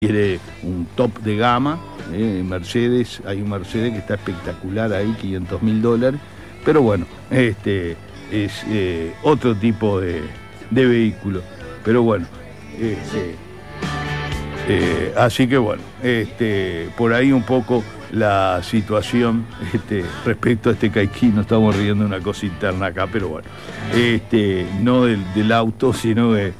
quiere un top de gama, Mercedes, hay un Mercedes que está espectacular ahí, $500.000, pero bueno, es otro tipo de vehículo, pero bueno, así que bueno, por ahí un poco la situación respecto a este Caicqui. Nos estamos riendo de una cosa interna acá, pero bueno, no del auto, sino de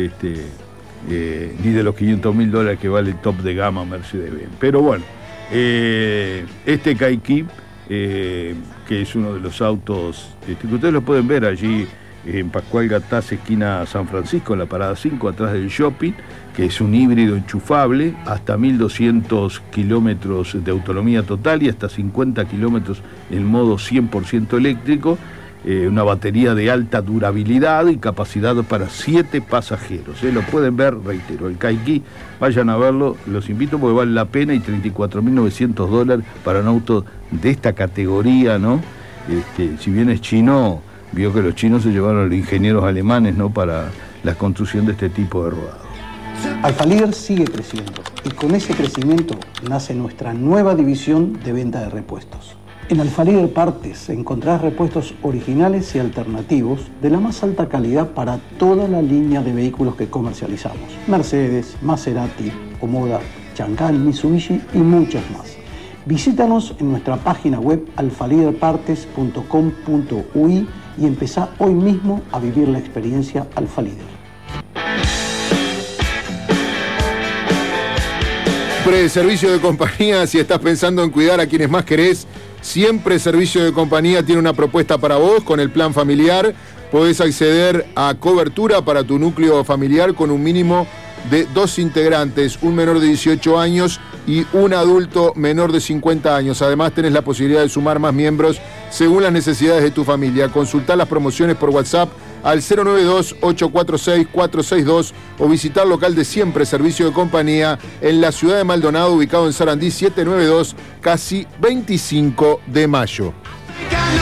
ni de los $500.000 que vale el top de gama Mercedes-Benz. Pero bueno, este Caicqui, que es uno de los autos que ustedes lo pueden ver allí en Pascual Gataz, esquina San Francisco, en la parada 5, atrás del shopping, que es un híbrido enchufable, hasta 1.200 kilómetros de autonomía total y hasta 50 kilómetros en modo 100% eléctrico, una batería de alta durabilidad y capacidad para 7 pasajeros. Lo pueden ver, reitero, el Caicqui, vayan a verlo, los invito porque vale la pena, y $34.900 para un auto de esta categoría, ¿no? Si bien es chino, vio que los chinos se llevaron a los ingenieros alemanes, ¿no?, para la construcción de este tipo de rodado. Alfa Líder sigue creciendo y con ese crecimiento nace nuestra nueva división de venta de repuestos. En Alfa Líder Partes encontrarás repuestos originales y alternativos de la más alta calidad para toda la línea de vehículos que comercializamos. Mercedes, Maserati, Omoda, Changan, Mitsubishi y muchas más. Visítanos en nuestra página web alfaliderpartes.com.ui y empezá hoy mismo a vivir la experiencia Alfa Líder. Servicio de compañía, si estás pensando en cuidar a quienes más querés, siempre Servicio de Compañía tiene una propuesta para vos. Con el plan familiar podés acceder a cobertura para tu núcleo familiar con un mínimo de 2 integrantes, un menor de 18 años y un adulto menor de 50 años. Además tenés la posibilidad de sumar más miembros según las necesidades de tu familia. Consultá las promociones por WhatsApp al 092-846-462 o visitar local de siempre Servicio de Compañía en la ciudad de Maldonado, ubicado en Sarandí 792, casi 25 de mayo.